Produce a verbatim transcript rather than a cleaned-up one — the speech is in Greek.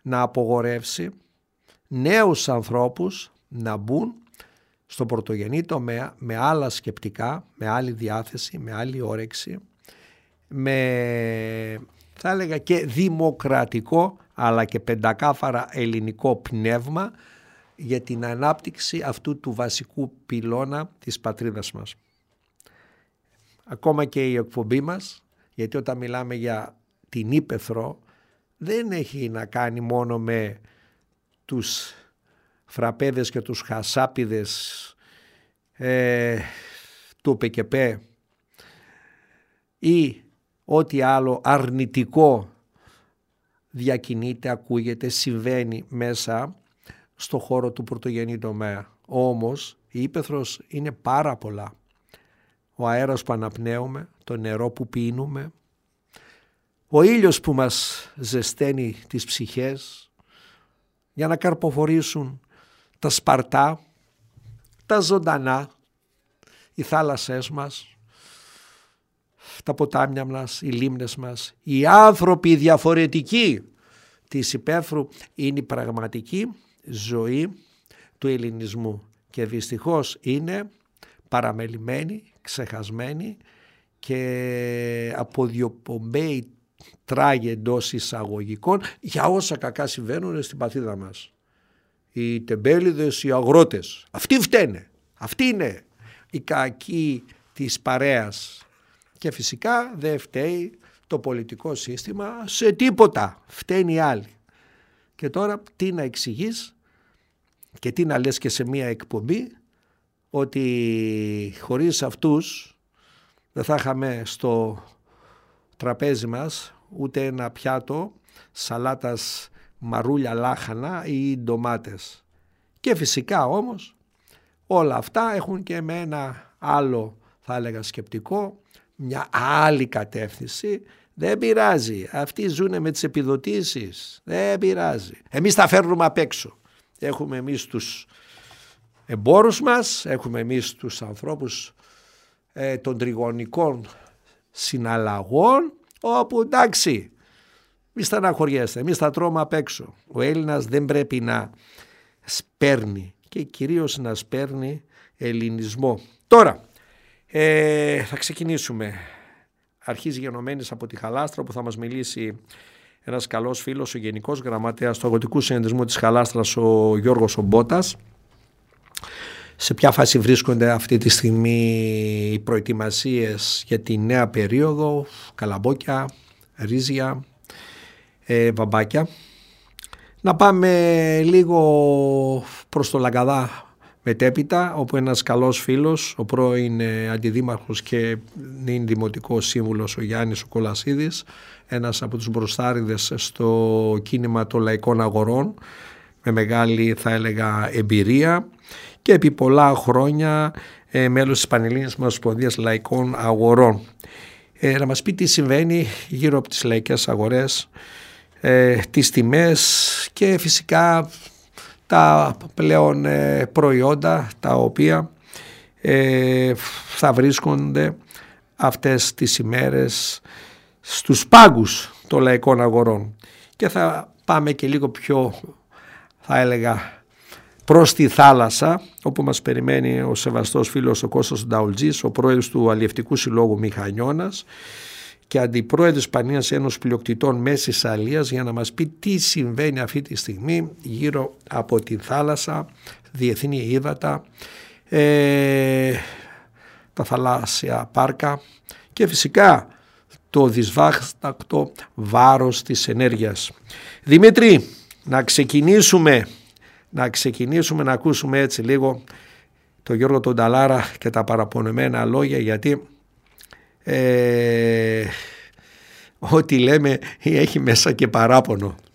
να απογορεύσει νέους ανθρώπους να μπουν στο πρωτογενή τομέα με άλλα σκεπτικά, με άλλη διάθεση, με άλλη όρεξη, με, θα έλεγα, και δημοκρατικό αλλά και πεντακάθαρα ελληνικό πνεύμα για την ανάπτυξη αυτού του βασικού πυλώνα της πατρίδας μας. Ακόμα και η εκπομπή μας, γιατί όταν μιλάμε για την Ύπαιθρο δεν έχει να κάνει μόνο με τους φραπέδες και τους χασάπιδες ε, του ΠΚΠ ή ό,τι άλλο αρνητικό διακινείται, ακούγεται, συμβαίνει μέσα στο χώρο του πρωτογενή τομέα. Όμως η Ύπαιθρος είναι πάρα πολλά. Ο αέρας που αναπνέουμε, το νερό που πίνουμε, ο ήλιος που μας ζεσταίνει τις ψυχές για να καρποφορήσουν τα σπαρτά, τα ζωντανά, οι θάλασσές μας, τα ποτάμια μας, οι λίμνες μας, οι άνθρωποι διαφορετικοί της υπαίθρου είναι η πραγματική ζωή του ελληνισμού και δυστυχώς είναι παραμελημένοι, ξεχασμένοι και αποδιοπομπαίοι τράγοι εντός εισαγωγικών για όσα κακά συμβαίνουν στην πατρίδα μας. Οι τεμπέληδες, οι αγρότες, αυτοί φταίνε, αυτοί είναι οι κακοί της παρέας και φυσικά δεν φταίει το πολιτικό σύστημα σε τίποτα, φταίνει οι άλλοι. Και τώρα τι να εξηγείς και τι να λες και σε μία εκπομπή, ότι χωρίς αυτούς δεν θα είχαμε στο τραπέζι μας ούτε ένα πιάτο σαλάτας μαρούλια λάχανα ή ντομάτες. Και φυσικά όμως όλα αυτά έχουν και με ένα άλλο, θα έλεγα, σκεπτικό, μια άλλη κατεύθυνση. Δεν πειράζει, αυτοί ζουν με τις επιδοτήσεις, δεν πειράζει. Εμείς τα φέρνουμε απ' έξω. Έχουμε εμείς τους εμπόρους μας, έχουμε εμείς τους ανθρώπους ε, των τριγωνικών συναλλαγών, όπου εντάξει, μη στεναχωριέστε, εμείς τα τρώμε απ' έξω. Ο Έλληνας δεν πρέπει να σπέρνει και κυρίως να σπέρνει ελληνισμό. Τώρα ε, θα ξεκινήσουμε. Αρχίζει γενομένης από τη Χαλάστρα, που θα μας μιλήσει ένας καλός φίλος, ο Γενικός Γραμματέας του Αγροτικού Συνεταιρισμού της Χαλάστρας, ο Γιώργος ο Μπότας. Σε ποια φάση βρίσκονται αυτή τη στιγμή οι προετοιμασίες για τη νέα περίοδο, καλαμπόκια, ρύζια, ε, βαμπάκια. Να πάμε λίγο προς το Λαγκαδά μετέπειτα, όπου ένας καλός φίλος, ο πρώην αντιδήμαρχος και νυν δημοτικός σύμβουλος, ο Γιάννης ο Κολασίδης, ένας από τους μπροστάριδες στο κίνημα των λαϊκών αγορών, με μεγάλη, θα έλεγα, εμπειρία και επί πολλά χρόνια ε, μέλος της Πανελλήνιας Ομοσπονδίας Λαϊκών Αγορών. Ε, να μας πει τι συμβαίνει γύρω από τις λαϊκές αγορές, ε, τις τιμές και φυσικά τα πλέον ε, προϊόντα τα οποία ε, θα βρίσκονται αυτές τις ημέρες στους πάγκους των λαϊκών αγορών. Και θα πάμε και λίγο πιο, θα έλεγα, προς τη θάλασσα, όπου μας περιμένει ο σεβαστός φίλος ο Κώστας Νταουλτζής, ο πρόεδρος του Αλλιευτικού Συλλόγου Μηχανιώνας και αντιπρόεδρος Πανελλήνιας Ένωσης Πλειοκτητών Μέσης Αλίας, για να μας πει τι συμβαίνει αυτή τη στιγμή γύρω από τη θάλασσα, διεθνή ύδατα, ε, τα θαλάσσια πάρκα και φυσικά το δυσβάστακτο βάρος της ενέργειας. Δημήτρη, να ξεκινήσουμε, να ξεκινήσουμε να ακούσουμε έτσι λίγο τον Γιώργο τον Ταλάρα και τα παραπονεμένα λόγια, γιατί ε, ό,τι λέμε έχει μέσα και παράπονο.